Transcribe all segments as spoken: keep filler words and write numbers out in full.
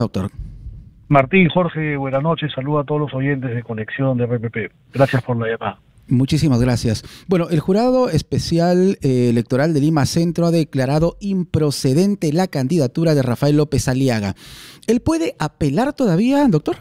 Doctor. Martín, Jorge, buenas noches. Saludo a todos los oyentes de Conexión de R P P. Gracias por la llamada. Muchísimas gracias. Bueno, el Jurado Especial eh, Electoral de Lima Centro ha declarado improcedente la candidatura de Rafael López Aliaga. ¿Él puede apelar todavía, doctor?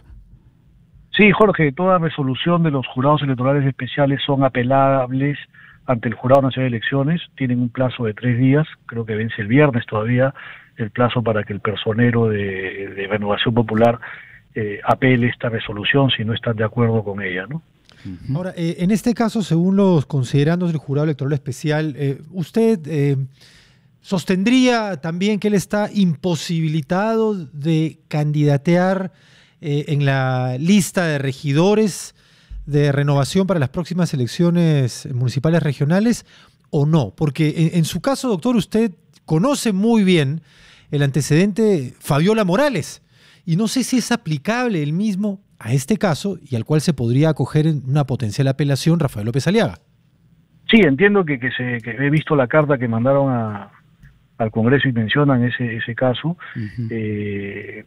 Sí, Jorge, toda resolución de los jurados electorales especiales son apelables ante el Jurado Nacional de Elecciones. Tienen un plazo de tres días, creo que vence el viernes todavía, el plazo para que el personero de, de Renovación Popular eh, apele esta resolución si no están de acuerdo con ella, ¿no? Ahora, eh, en este caso, según los considerandos del Jurado Electoral Especial, eh, ¿usted eh, sostendría también que él está imposibilitado de candidatear eh, en la lista de regidores de renovación para las próximas elecciones municipales regionales o no? Porque en, en su caso, doctor, usted conoce muy bien el antecedente Fabiola Morales y no sé si es aplicable el mismo a este caso y al cual se podría acoger en una potencial apelación Rafael López Aliaga. Sí, entiendo que, que, se, que he visto la carta que mandaron a, al Congreso y mencionan ese, ese caso. Uh-huh. eh,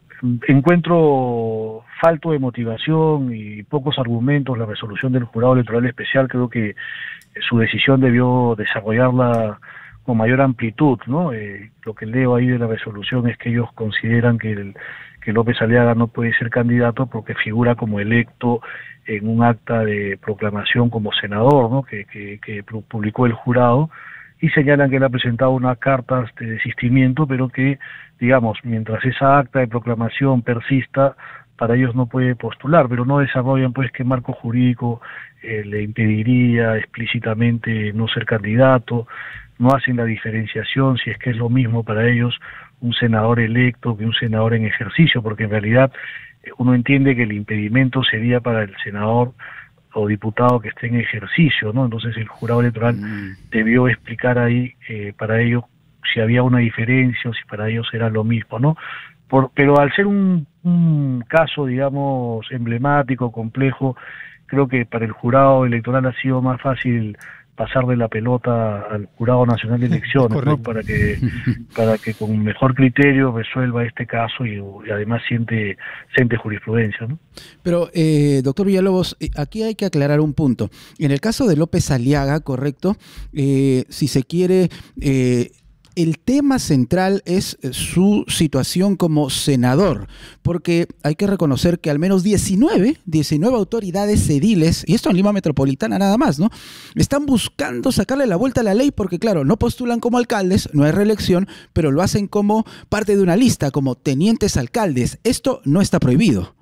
encuentro falto de motivación y pocos argumentos la resolución del Jurado Electoral Especial. Creo que su decisión debió desarrollarla con mayor amplitud, ¿no? Eh, lo que leo ahí de la resolución es que ellos consideran que el que López Aliaga no puede ser candidato porque figura como electo en un acta de proclamación como senador, ¿no? que, que, que publicó el jurado, y señalan que él ha presentado unas cartas de desistimiento, pero que, digamos, mientras esa acta de proclamación persista, para ellos no puede postular, pero no desarrollan pues qué marco jurídico eh, le impediría explícitamente no ser candidato, no hacen la diferenciación si es que es lo mismo para ellos un senador electo que un senador en ejercicio, porque en realidad uno entiende que el impedimento sería para el senador o diputado que esté en ejercicio, ¿no? Entonces el jurado electoral mm. debió explicar ahí eh, para ellos si había una diferencia o si para ellos era lo mismo, ¿no? Por, pero al ser un, un caso, digamos, emblemático, complejo, creo que para el jurado electoral ha sido más fácil pasar de la pelota al Jurado Nacional de Elecciones, ¿no? Para que para que con mejor criterio resuelva este caso y, y además siente, siente jurisprudencia, ¿no? Pero, eh, doctor Villalobos, aquí hay que aclarar un punto. En el caso de López Aliaga, correcto, eh, si se quiere... Eh, el tema central es su situación como senador, porque hay que reconocer que al menos diecinueve, diecinueve autoridades ediles, y esto en Lima Metropolitana nada más, ¿no? Están buscando sacarle la vuelta a la ley porque, claro, no postulan como alcaldes, no hay reelección, pero lo hacen como parte de una lista, como tenientes alcaldes. Esto no está prohibido.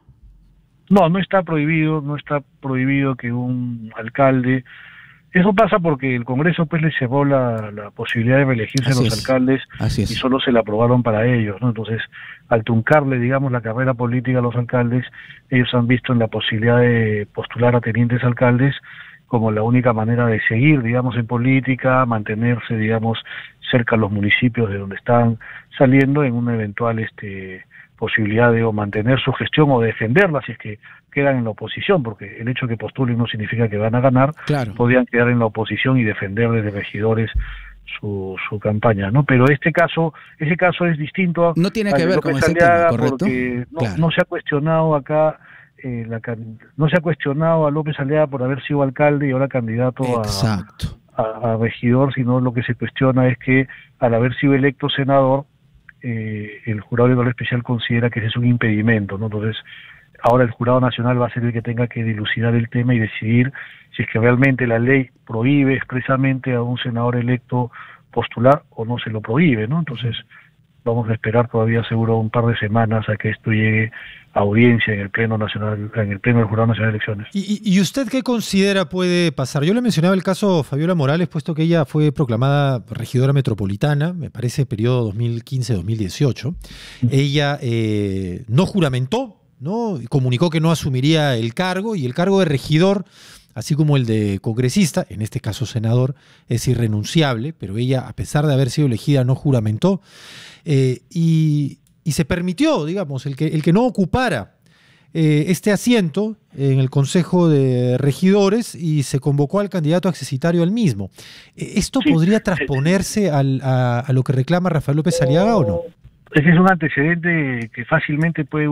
No, no está prohibido, no está prohibido que un alcalde... Eso pasa porque el Congreso pues les cerró la, la posibilidad de reelegirse a los es. alcaldes y solo se la aprobaron para ellos, ¿no? Entonces, al truncarle, digamos, la carrera política a los alcaldes, ellos han visto en la posibilidad de postular a tenientes alcaldes como la única manera de seguir, digamos, en política, mantenerse, digamos, cerca a los municipios de donde están saliendo en una eventual este posibilidad de o mantener su gestión o defenderla si es que quedan en la oposición, porque el hecho de que postulen no significa que van a ganar, claro. Podrían quedar en la oposición y defender desde regidores su, su campaña, ¿no? Pero este caso, ese caso es distinto. No tiene que ver con ese tema, ¿correcto? Porque no, claro. no se ha cuestionado acá, eh, la, no se ha cuestionado a López Aliaga por haber sido alcalde y ahora candidato a, a, a regidor, sino lo que se cuestiona es que al haber sido electo senador, eh, el Jurado Electoral Especial considera que ese es un impedimento, ¿no? Entonces, ahora el Jurado Nacional va a ser el que tenga que dilucidar el tema y decidir si es que realmente la ley prohíbe expresamente a un senador electo postular o no se lo prohíbe, ¿no? Entonces vamos a esperar todavía seguro un par de semanas a que esto llegue a audiencia en el Pleno Nacional, en el Pleno del Jurado Nacional de Elecciones. ¿Y, y usted qué considera puede pasar? Yo le mencionaba el caso Fabiola Morales, puesto que ella fue proclamada regidora metropolitana, me parece periodo dos mil quince a dos mil dieciocho. Mm. Ella eh, no juramentó, ¿no? Comunicó que no asumiría el cargo, y el cargo de regidor, así como el de congresista, en este caso senador, es irrenunciable, pero ella, a pesar de haber sido elegida, no juramentó, eh, y, y se permitió, digamos, el que, el que no ocupara eh, este asiento en el Consejo de Regidores, y se convocó al candidato accesitario al mismo. ¿Esto sí podría transponerse al, a, a lo que reclama Rafael López Aliaga o no? Ese es un antecedente que fácilmente puede